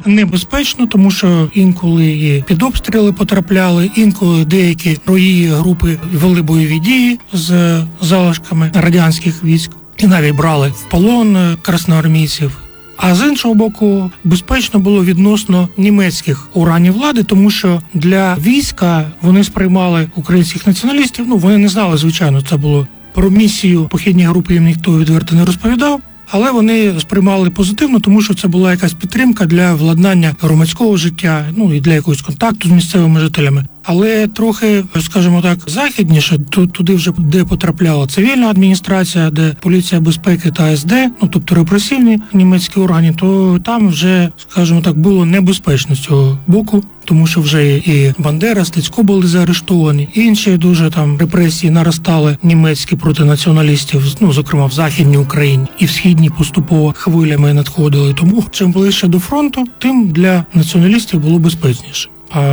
небезпечно, тому що інколи і під обстріли потрапляли, інколи деякі рої групи вели бойові дії з залишками радянських військ і навіть брали в полон красноармійців. А з іншого боку, безпечно було відносно німецьких органів влади, тому що для війська вони сприймали українських націоналістів, вони не знали, звичайно, це було про місію похідні групи, їм ніхто відверто не розповідав, але вони сприймали позитивно, тому що це була якась підтримка для владнання громадського життя, і для якогось контакту з місцевими жителями. Але трохи, скажімо так, західніше, туди вже де потрапляла цивільна адміністрація, де поліція безпеки та СД, тобто репресивні німецькі органи, то там вже, скажімо так, було небезпечно з цього боку, тому що вже і Бандера, Стецько були заарештовані, інші дуже там репресії наростали німецькі проти націоналістів, зокрема в Західній Україні, і в Східній поступово хвилями надходили. Тому чим ближче до фронту, тим для націоналістів було безпечніше.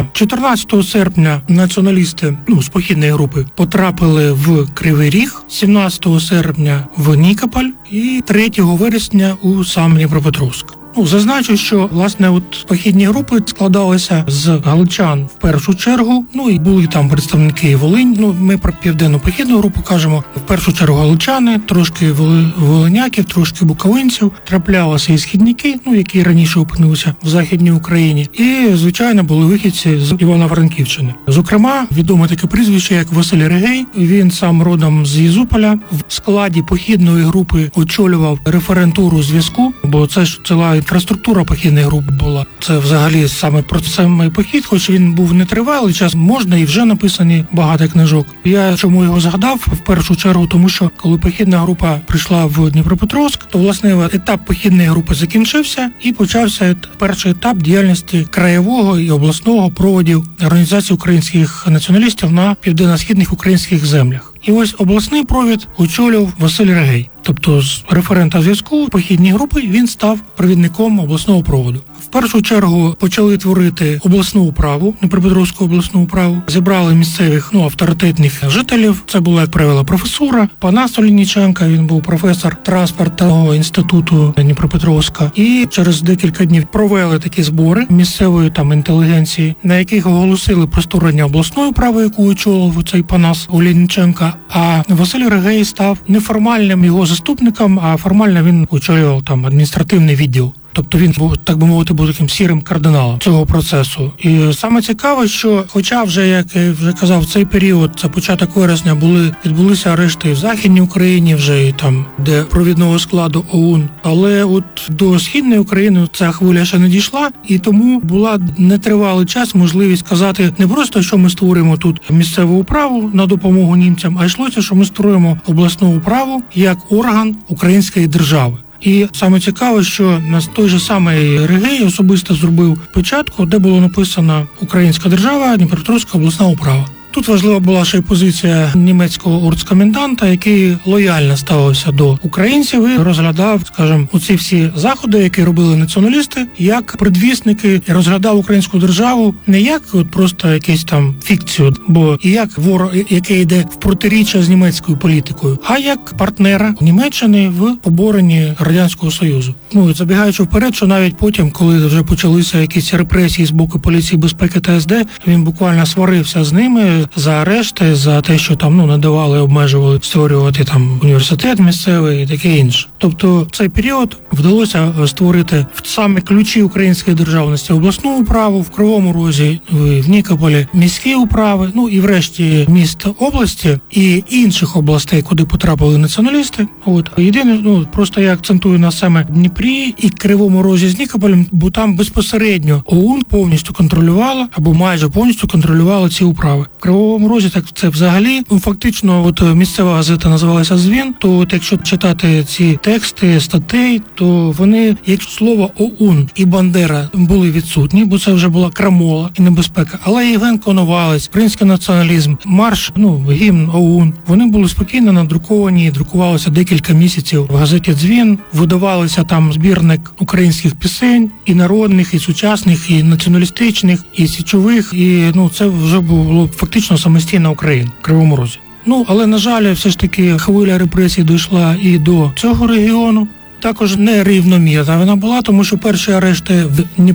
14 серпня націоналісти з похідної групи потрапили в Кривий Ріг, 17 серпня в Нікополь і 3 вересня у сам Дніпропетровськ. Зазначу, що, власне, похідні групи складалися з галичан в першу чергу, і були там представники Волинь, ми про південну похідну групу кажемо, в першу чергу галичани, трошки волиняків, трошки буковинців, траплялися і східники, які раніше опинилися в Західній Україні, і, звичайно, були вихідці з Івано-Франківщини. Зокрема, відоме таке прізвище, як Василь Регей, він сам родом з Ізюполя, в складі похідної групи очолював референтуру зв'язку, бо це ж ціла інфраструктура похідної групи була. Це взагалі саме про самий похід, хоч він був нетривалий час, можна і вже написані багато книжок. Я чому його згадав? В першу чергу, тому що коли похідна група прийшла в Дніпропетровськ, то, власне, етап похідної групи закінчився і почався перший етап діяльності краєвого і обласного проводів організації українських націоналістів на південно-східних українських землях. І ось обласний провід очолював Василь Регей. Тобто з референта зв'язку похідні групи він став провідником обласного проводу. В першу чергу почали творити обласну управу, Дніпропетровську обласну управу, зібрали місцевих авторитетних жителів. Це була, як правило, професура. Панас Олійніченка, він був професор транспортного інституту Дніпропетровська. І через декілька днів провели такі збори місцевої інтелігенції, на яких оголосили про створення обласної управи, яку очолив цей Панас Олійніченка. А Василь Регей став неформальним його заступником, а формально він очолював адміністративний відділ. Тобто він, так би мовити, був таким сірим кардиналом цього процесу. І саме цікаво, що хоча вже, як я вже казав, в цей період, це початок вересня, відбулися арешти в Західній Україні, вже і де провідного складу ОУН. Але до Східної України ця хвиля ще не дійшла, і тому була нетривалий час можливість сказати не просто, що ми створимо тут місцеву управу на допомогу німцям, а йшлося, що ми створюємо обласну управу як орган української держави. І саме цікаво, що на той же самий Регей особисто зробив початку, де було написано «Українська держава, Дніпропетровська обласна управа». Тут важлива була ще й позиція німецького оргкоменданта, який лояльно ставився до українців і розглядав, скажімо, оці всі заходи, які робили націоналісти, як предвісники, і розглядав українську державу не як просто якусь фікцію, бо і як ворог, який йде в протиріччя з німецькою політикою, а як партнера Німеччини в поборенні Радянського Союзу. Забігаючи вперед, що навіть потім, коли вже почалися якісь репресії з боку поліції безпеки та СД, він буквально сварився з ними за арешти, за те, що не давали, обмежували створювати університет місцевий і таке інше. Тобто в цей період вдалося створити в саме ключі української державності обласну управу, в Кривому Розі, в Нікополі міські управи, і врешті міст області і інших областей, куди потрапили націоналісти. Єдине, просто я акцентую на саме Дніпрі і Кривому Розі з Нікополем, бо там безпосередньо ОУН повністю контролювала, або майже повністю контролювала ці управи. В Кривому Розі так це взагалі, фактично, місцева газета називалася «Дзвін», то якщо читати ці тексти статей, то вони, як слово ОУН і Бандера були відсутні, бо це вже була крамола і небезпека. Але Євген Коновалець, український націоналізм, марш, гімн ОУН, вони були спокійно надруковані і друкувалися декілька місяців в газеті «Дзвін», видавалися там збірник українських пісень, і народних, і сучасних, і націоналістичних, і січових, і це вже було фактично самостійна Україна в Кривому Розі. Але, на жаль, все ж таки хвиля репресій дійшла і до цього регіону. Також нерівномірна вона була, тому що перші арешти в